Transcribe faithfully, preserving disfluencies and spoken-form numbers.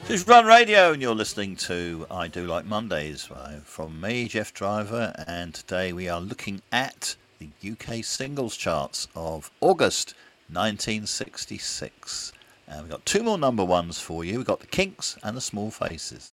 This is Run Radio, and you're listening to I Do Like Mondays uh, from me, Jeff Driver, and today we are looking at the U K singles charts of August nineteen sixty-six. And we've got two more number ones for you. We've got the Kinks and the Small Faces.